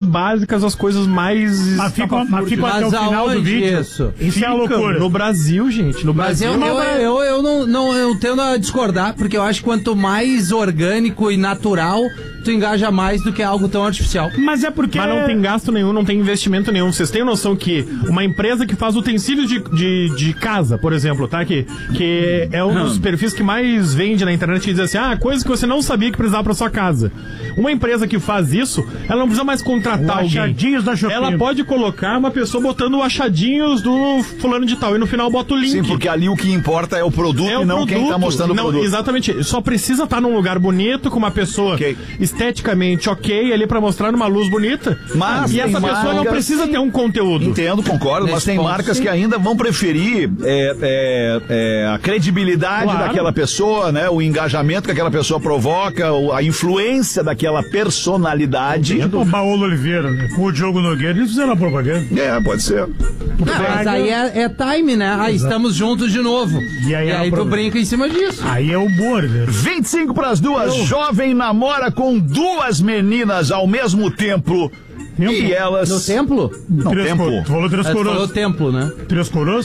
básicas às coisas mais... Mas fica até o final do vídeo. Isso é a loucura. No Brasil, gente. No Brasil. Mas eu não tendo a discordar, porque eu acho que quanto mais orgânico e natural, tu engaja mais do que algo tão artificial. Mas é porque... Mas não tem gasto nenhum, não tem investimento nenhum. Vocês têm noção que uma empresa que faz utensílios de casa, por exemplo, tá? Que é um dos perfis que mais vende na internet e diz assim, coisas que você não sabia que precisava pra sua casa. Uma empresa que faz isso, ela não precisa mais contratar alguém. Achadinhos da Shopee. Ela pode colocar uma pessoa botando o achadinhos do fulano de tal e no final bota o link. Sim, porque ali o que importa é o produto e não quem tá mostrando o produto. Exatamente. Só precisa estar num lugar bonito, com uma pessoa esteticamente ok ali pra mostrar numa luz bonita. Mas e essa pessoa não precisa ter um conteúdo. Entendo, concordo, mas tem marcas que ainda vão preferir a credibilidade daquela pessoa, né? O engajamento que aquela pessoa provoca, a influência daquela personalidade. Tipo o Paulo Oliveira, né? Com o Diogo Nogueira, eles fizeram a propaganda. Pode ser. Mas aí é time, né? Estamos juntos de novo. E aí tu brinca em cima disso. Aí é o humor, né? 25 para as 2, jovem namora com 2 meninas ao mesmo tempo. E elas... No templo? Não, tempo. Tu falou Três Coroas. Tu falou templo, né? Três Coroas?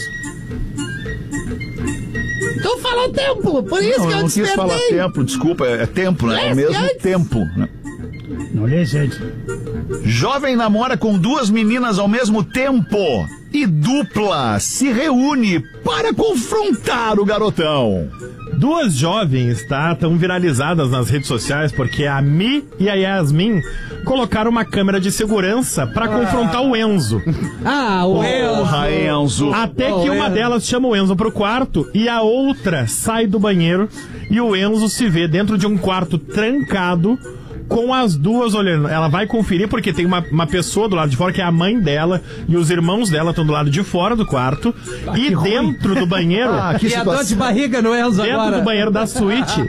Então fala templo, por isso que eu não quis falar templo, desculpa, é tempo, né? É o mesmo tempo, né? Não lê, gente. Jovem namora com 2 meninas ao mesmo tempo e dupla se reúne para confrontar o garotão. 2 jovens, estão viralizadas nas redes sociais porque a Mi e a Yasmin colocaram uma câmera de segurança pra confrontar o Enzo. O Enzo. Até que uma delas chama o Enzo pro quarto e a outra sai do banheiro e o Enzo se vê dentro de um quarto trancado com as duas olhando. Ela vai conferir porque tem uma pessoa do lado de fora que é a mãe dela e os irmãos dela estão do lado de fora do quarto e dentro do banheiro que a dor de barriga no Enzo dentro agora. Do banheiro da suíte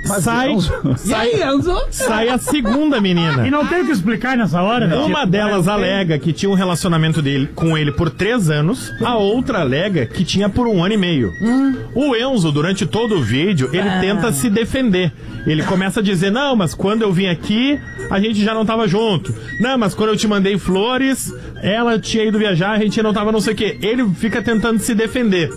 sai a segunda menina. E não tem o que explicar nessa hora, né? Uma delas alega que tinha um relacionamento com ele por 3 anos, a outra alega que tinha por 1 ano e meio. O Enzo, durante todo o vídeo, ele tenta se defender. Ele começa a dizer, não, mas quando eu vim aqui, a gente já não tava junto. Não, mas quando eu te mandei flores, ela tinha ido viajar, a gente não tava não sei o quê. Ele fica tentando se defender.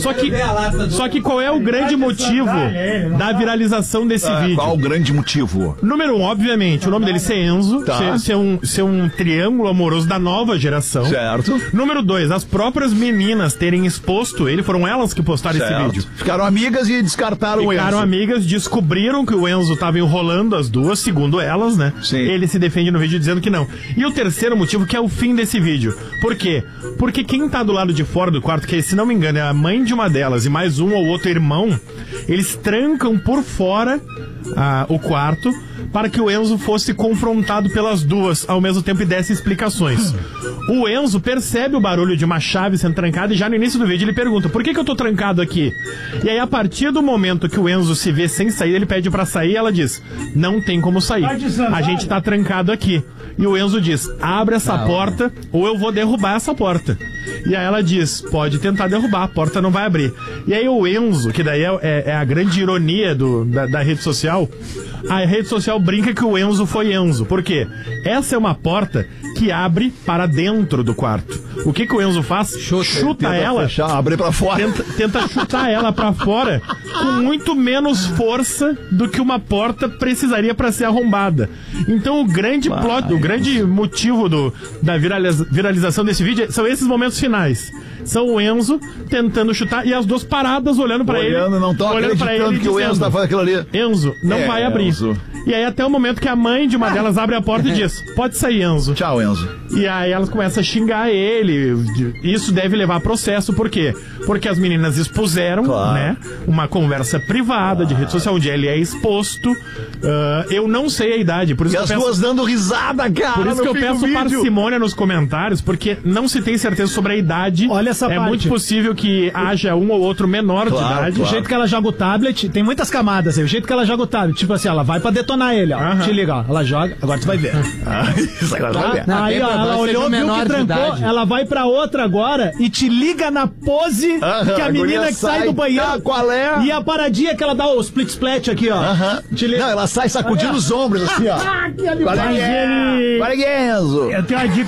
Só que qual é o grande motivo da viralização desse vídeo? Qual o grande motivo? Número 1, obviamente, o nome dele ser Enzo, ser um triângulo amoroso da nova geração. Certo. Número 2, as próprias meninas terem exposto ele, foram elas que postaram esse vídeo. Ficaram amigas e descartaram o Enzo. Ficaram amigas, descobriram que o Enzo tava enrolando as duas, segundo elas, né? Sim. Ele se defende no vídeo dizendo que não. E o terceiro motivo, que é o fim desse vídeo. Por quê? Porque quem tá do lado de fora do quarto, que se não me engano é a mãe de uma delas e mais um ou outro irmão, eles trancam por fora o quarto para que o Enzo fosse confrontado pelas duas ao mesmo tempo e desse explicações. O Enzo percebe o barulho de uma chave sendo trancada e já no início do vídeo ele pergunta, por que eu tô trancado aqui? E aí a partir do momento que o Enzo se vê sem sair, ele pede pra sair e ela diz, não tem como sair, a gente tá trancado aqui. E o Enzo diz, abre essa porta ou eu vou derrubar essa porta. E aí ela diz, pode tentar derrubar, a porta não vai abrir. E aí o Enzo, que daí é a grande ironia da rede social, a rede social brinca que o Enzo foi Enzo. Por quê? Essa é uma porta que abre para dentro do quarto. O que o Enzo faz? Chuta ela. Abre pra fora. Tenta chutar ela pra fora com muito menos força do que uma porta precisaria para ser arrombada. Então o grande motivo da viralização desse vídeo são esses momentos finais. São o Enzo tentando chutar e as duas paradas olhando pra ele. Não estão acreditando que o Enzo tá fazendo aquilo ali. Enzo, não vai abrir. Enzo. E aí até o momento que a mãe de uma delas abre a porta e diz, pode sair, Enzo. Tchau, Enzo. E aí elas começam a xingar ele. Isso deve levar a processo. Por quê? Porque as meninas expuseram, né, uma conversa privada de rede social onde ele é exposto. Eu não sei a idade. Por isso e que as duas dando risada, cara. Por isso que eu peço parcimônia nos comentários, porque não se tem certeza sobre a idade. Olha essa parte. Muito possível que haja um ou outro menor de idade. O jeito que ela joga o tablet, tem muitas camadas aí. O jeito que ela joga o tablet, tipo assim, ela vai pra detonar ele, ó. Te liga, ó. Ela joga, agora tu vai ver. Isso agora tu vai ver. Aí, ó, ela olhou, viu que trancou, ela vai pra outra agora e te liga na pose que a menina que sai do banheiro. Qual é? E a paradinha que ela dá o split aqui, ó. Te liga. Não, ela sai sacudindo os ombros assim, ó. Que animal. Qual é, Enzo? Eu tenho uma dica